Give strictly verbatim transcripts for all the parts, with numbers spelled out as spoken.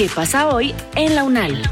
¿Qué pasa hoy en la UNAL?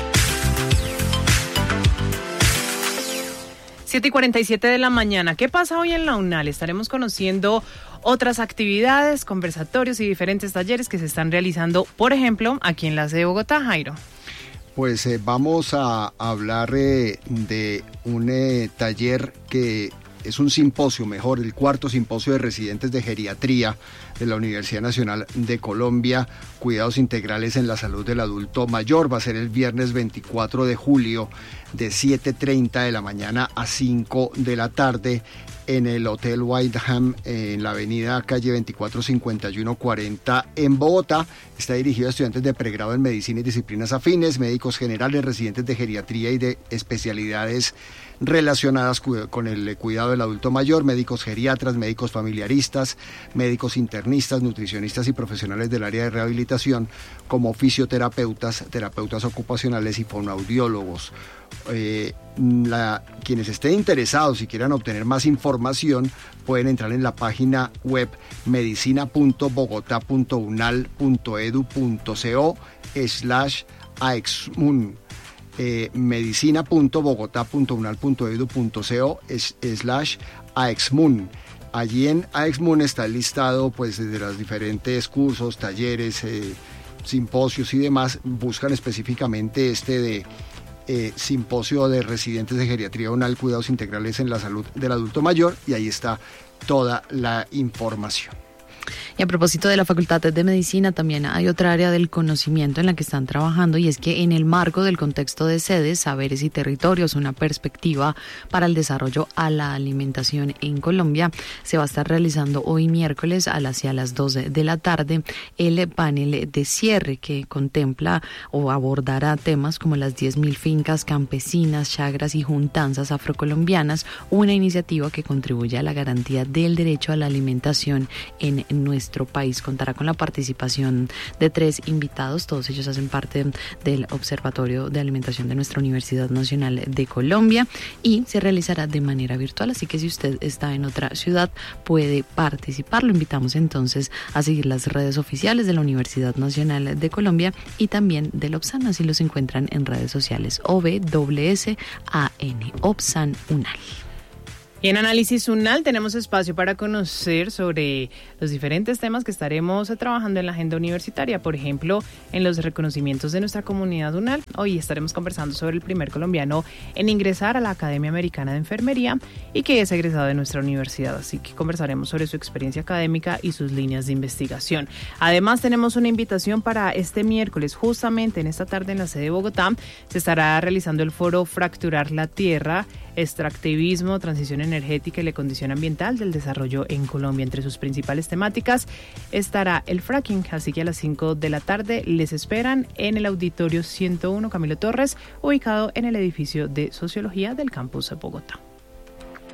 siete y cuarenta y siete de la mañana. ¿Qué pasa hoy en la UNAL? Estaremos conociendo otras actividades, conversatorios y diferentes talleres que se están realizando, por ejemplo, aquí en la sede de Bogotá, Jairo. Pues eh, vamos a hablar eh, de un eh, taller que es un simposio, mejor, el cuarto simposio de residentes de geriatría de la Universidad Nacional de Colombia, Cuidados Integrales en la Salud del Adulto Mayor. Va a ser el viernes veinticuatro de julio de siete y treinta de la mañana a cinco de la tarde en el Hotel Whiteham, en la avenida calle veinticuatro cincuenta y uno cuarenta en Bogotá. Está dirigido a estudiantes de pregrado en medicina y disciplinas afines, médicos generales, residentes de geriatría y de especialidades relacionadas con el cuidado del adulto mayor, médicos geriatras, médicos familiaristas, médicos internistas, nutricionistas y profesionales del área de rehabilitación, como fisioterapeutas, terapeutas ocupacionales y fonoaudiólogos. Eh, la, quienes estén interesados y quieran obtener más información pueden entrar en la página web medicina punto bogotá punto unal punto edu punto co slash aexmun. Eh, medicina punto bogotá punto unal punto edu punto co slash aexmun. Allí en aexmun está el listado pues de los diferentes cursos, talleres, eh, simposios y demás. Buscan específicamente este de eh, simposio de residentes de geriatría UNAL, cuidados integrales en la salud del adulto mayor, y ahí está toda la información. Y a propósito de la Facultad de Medicina, también hay otra área del conocimiento en la que están trabajando, y es que en el marco del contexto de sedes, saberes y territorios, una perspectiva para el desarrollo a la alimentación en Colombia, se va a estar realizando hoy miércoles a las, hacia las doce de la tarde el panel de cierre que contempla o abordará temas como las diez mil fincas campesinas, chagras y juntanzas afrocolombianas, una iniciativa que contribuye a la garantía del derecho a la alimentación en nuestro país. Contará con la participación de tres invitados, todos ellos hacen parte del Observatorio de Alimentación de nuestra Universidad Nacional de Colombia, y se realizará de manera virtual, así que si usted está en otra ciudad puede participar. Lo invitamos entonces a seguir las redes oficiales de la Universidad Nacional de Colombia y también del OBSAN, así los encuentran en redes sociales O B S S A N, OBSAN UNAL. Y en Análisis UNAL tenemos espacio para conocer sobre los diferentes temas que estaremos trabajando en la agenda universitaria. Por ejemplo, en los reconocimientos de nuestra comunidad UNAL. Hoy estaremos conversando sobre el primer colombiano en ingresar a la Academia Americana de Enfermería y que es egresado de nuestra universidad. Así que conversaremos sobre su experiencia académica y sus líneas de investigación. Además, tenemos una invitación para este miércoles. Justamente en esta tarde en la sede de Bogotá se estará realizando el foro Fracturar la Tierra, extractivismo, transición energética y la condición ambiental del desarrollo en Colombia. Entre sus principales temáticas estará el fracking, así que a las cinco de la tarde les esperan en el auditorio ciento uno Camilo Torres, ubicado en el edificio de Sociología del campus de Bogotá.